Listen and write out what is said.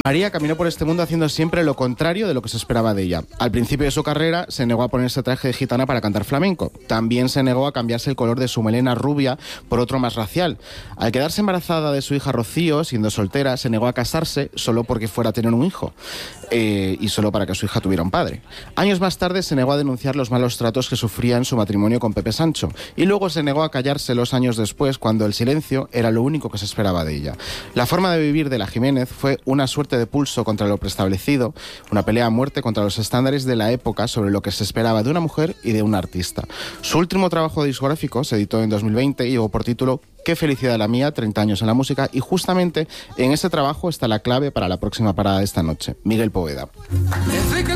María caminó por este mundo haciendo siempre lo contrario de lo que se esperaba de ella. Al principio de su carrera se negó a ponerse traje de gitana para cantar flamenco. También se negó a cambiarse el color de su melena rubia por otro más racial. Al quedarse embarazada de su hija Rocío, siendo soltera, se negó a casarse solo porque fuera a tener un hijo. Y solo para que su hija tuviera un padre. Años más tarde se negó a denunciar los malos tratos que sufría en su matrimonio con Pepe Sancho. Y luego se negó a callárselos años después, cuando el silencio era lo único que se esperaba de ella. La forma de vivir de la Jiménez fue una suerte de pulso contra lo preestablecido, una pelea a muerte contra los estándares de la época sobre lo que se esperaba de una mujer y de un artista. Su último trabajo discográfico se editó en 2020 y llevó por título Qué felicidad la mía, 30 años en la música, y justamente en ese trabajo está la clave para la próxima parada de esta noche, Miguel Poveda.